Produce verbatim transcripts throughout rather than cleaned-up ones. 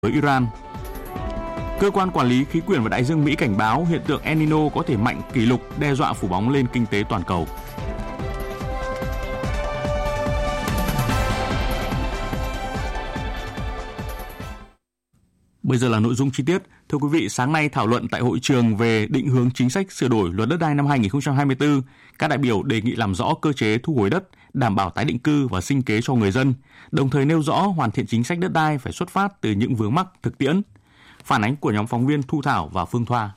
với Iran. Cơ quan quản lý khí quyển và đại dương Mỹ cảnh báo hiện tượng El Nino có thể mạnh kỷ lục, đe dọa phủ bóng lên kinh tế toàn cầu. Bây giờ là nội dung chi tiết. Thưa quý vị, sáng nay thảo luận tại hội trường về định hướng chính sách sửa đổi luật đất đai năm hai nghìn không trăm hai mươi tư, các đại biểu đề nghị làm rõ cơ chế thu hồi đất, đảm bảo tái định cư và sinh kế cho người dân, đồng thời nêu rõ hoàn thiện chính sách đất đai phải xuất phát từ những vướng mắc thực tiễn. Phản ánh của nhóm phóng viên Thu Thảo và Phương Thoa.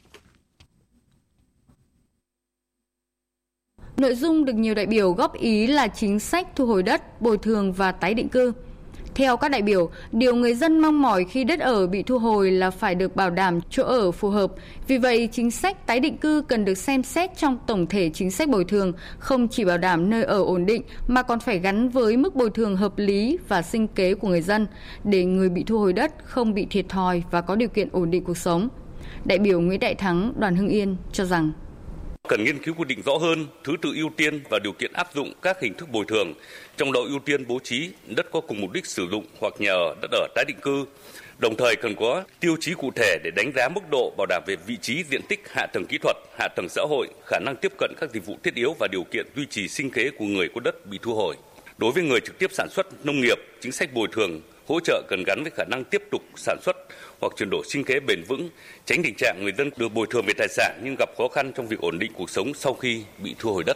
Nội dung được nhiều đại biểu góp ý là chính sách thu hồi đất, bồi thường và tái định cư. Theo các đại biểu, điều người dân mong mỏi khi đất ở bị thu hồi là phải được bảo đảm chỗ ở phù hợp. Vì vậy, chính sách tái định cư cần được xem xét trong tổng thể chính sách bồi thường, không chỉ bảo đảm nơi ở ổn định mà còn phải gắn với mức bồi thường hợp lý và sinh kế của người dân, để người bị thu hồi đất không bị thiệt thòi và có điều kiện ổn định cuộc sống. Đại biểu Nguyễn Đại Thắng, đoàn Hưng Yên cho rằng cần nghiên cứu quy định rõ hơn thứ tự ưu tiên và điều kiện áp dụng các hình thức bồi thường, trong đó ưu tiên bố trí đất có cùng mục đích sử dụng hoặc nhà ở, đất ở tái định cư. Đồng thời cần có tiêu chí cụ thể để đánh giá mức độ bảo đảm về vị trí, diện tích, hạ tầng kỹ thuật, hạ tầng xã hội, khả năng tiếp cận các dịch vụ thiết yếu và điều kiện duy trì sinh kế của người có đất bị thu hồi. Đối với người trực tiếp sản xuất nông nghiệp, chính sách bồi thường hỗ trợ cần gắn với khả năng tiếp tục sản xuất hoặc chuyển đổi sinh kế bền vững, tránh tình trạng người dân được bồi thường về tài sản nhưng gặp khó khăn trong việc ổn định cuộc sống sau khi bị thu hồi đất.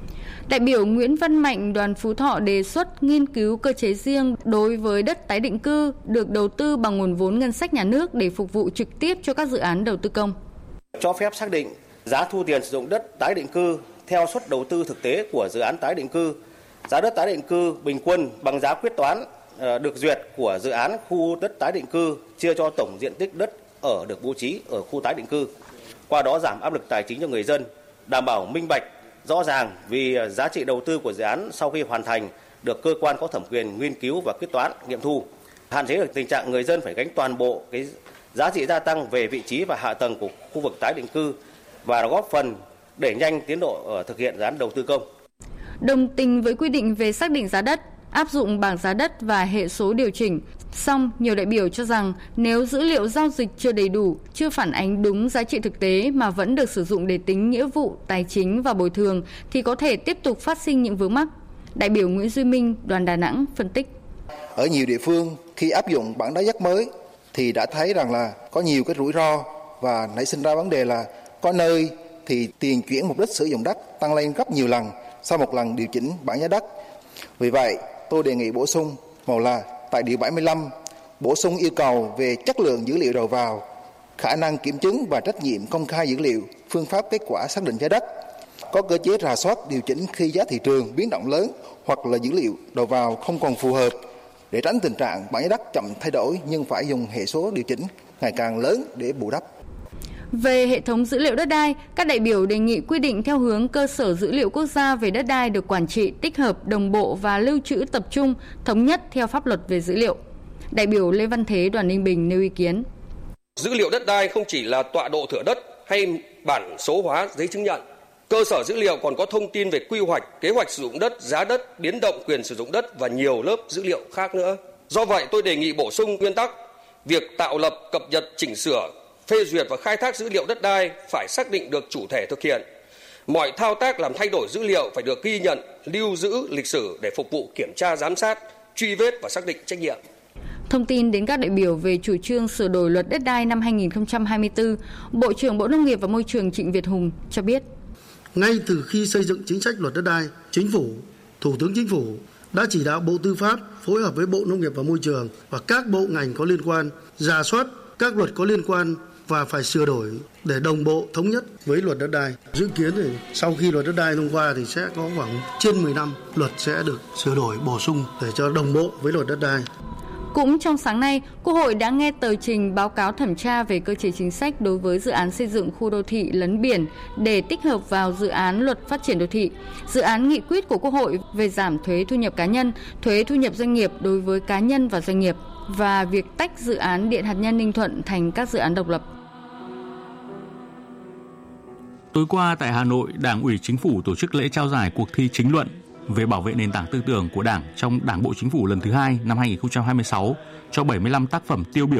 Đại biểu Nguyễn Văn Mạnh, đoàn Phú Thọ đề xuất nghiên cứu cơ chế riêng đối với đất tái định cư được đầu tư bằng nguồn vốn ngân sách nhà nước để phục vụ trực tiếp cho các dự án đầu tư công. Cho phép xác định giá thu tiền sử dụng đất tái định cư theo suất đầu tư thực tế của dự án tái định cư. Giá đất tái định cư bình quân bằng giá quyết toán được duyệt của dự án khu đất tái định cư chia cho tổng diện tích đất ở được bố trí ở khu tái định cư. Qua đó giảm áp lực tài chính cho người dân, đảm bảo minh bạch, rõ ràng vì giá trị đầu tư của dự án sau khi hoàn thành được cơ quan có thẩm quyền nghiên cứu và quyết toán, nghiệm thu. Hạn chế được tình trạng người dân phải gánh toàn bộ cái giá trị gia tăng về vị trí và hạ tầng của khu vực tái định cư và góp phần đẩy nhanh tiến độ thực hiện dự án đầu tư công. Đồng tình với quy định về xác định giá đất, áp dụng bảng giá đất và hệ số điều chỉnh. Song, nhiều đại biểu cho rằng nếu dữ liệu giao dịch chưa đầy đủ, chưa phản ánh đúng giá trị thực tế mà vẫn được sử dụng để tính nghĩa vụ, tài chính và bồi thường thì có thể tiếp tục phát sinh những vướng mắc. Đại biểu Nguyễn Duy Minh, đoàn Đà Nẵng phân tích. Ở nhiều địa phương, khi áp dụng bảng giá đất mới thì đã thấy rằng là có nhiều cái rủi ro và nảy sinh ra vấn đề là có nơi thì tiền chuyển mục đích sử dụng đất tăng lên gấp nhiều lần sau một lần điều chỉnh bảng giá đất. Vì vậy, tôi đề nghị bổ sung một là tại điều bảy mươi lăm, bổ sung yêu cầu về chất lượng dữ liệu đầu vào, khả năng kiểm chứng và trách nhiệm công khai dữ liệu, phương pháp kết quả xác định giá đất, có cơ chế rà soát điều chỉnh khi giá thị trường biến động lớn hoặc là dữ liệu đầu vào không còn phù hợp, để tránh tình trạng bảng giá đất chậm thay đổi nhưng phải dùng hệ số điều chỉnh ngày càng lớn để bù đắp. Về hệ thống dữ liệu đất đai, các đại biểu đề nghị quy định theo hướng cơ sở dữ liệu quốc gia về đất đai được quản trị, tích hợp, đồng bộ và lưu trữ tập trung, thống nhất theo pháp luật về dữ liệu. Đại biểu Lê Văn Thế, đoàn Ninh Bình nêu ý kiến. Dữ liệu đất đai không chỉ là tọa độ thửa đất hay bản số hóa giấy chứng nhận. Cơ sở dữ liệu còn có thông tin về quy hoạch, kế hoạch sử dụng đất, giá đất, biến động quyền sử dụng đất và nhiều lớp dữ liệu khác nữa. Do vậy, tôi đề nghị bổ sung nguyên tắc việc tạo lập, cập nhật, chỉnh sửa, phê duyệt và khai thác dữ liệu đất đai phải xác định được chủ thể thực hiện. Mọi thao tác làm thay đổi dữ liệu phải được ghi nhận, lưu giữ lịch sử để phục vụ kiểm tra, giám sát, truy vết và xác định trách nhiệm. Thông tin đến các đại biểu về chủ trương sửa đổi luật đất đai năm hai nghìn không trăm hai mươi tư, Bộ trưởng Bộ Nông nghiệp và Môi trường Trịnh Việt Hùng cho biết. Ngay từ khi xây dựng chính sách luật đất đai, Chính phủ, Thủ tướng Chính phủ đã chỉ đạo Bộ Tư pháp phối hợp với Bộ Nông nghiệp và Môi trường và các bộ ngành có liên quan rà soát các luật có liên quan và phải sửa đổi để đồng bộ thống nhất với luật đất đai. Dự kiến thì sau khi luật đất đai thông qua thì sẽ có khoảng trên mười năm luật sẽ được sửa đổi bổ sung để cho đồng bộ với luật đất đai. Cũng trong sáng nay, Quốc hội đã nghe tờ trình báo cáo thẩm tra về cơ chế chính sách đối với dự án xây dựng khu đô thị lấn biển để tích hợp vào dự án luật phát triển đô thị, dự án nghị quyết của Quốc hội về giảm thuế thu nhập cá nhân, thuế thu nhập doanh nghiệp đối với cá nhân và doanh nghiệp và việc tách dự án điện hạt nhân Ninh Thuận thành các dự án độc lập. Tối qua tại Hà Nội, Đảng ủy Chính phủ tổ chức lễ trao giải cuộc thi chính luận về bảo vệ nền tảng tư tưởng của Đảng trong Đảng bộ Chính phủ lần thứ hai năm hai nghìn không trăm hai mươi sáu cho bảy mươi lăm tác phẩm tiêu biểu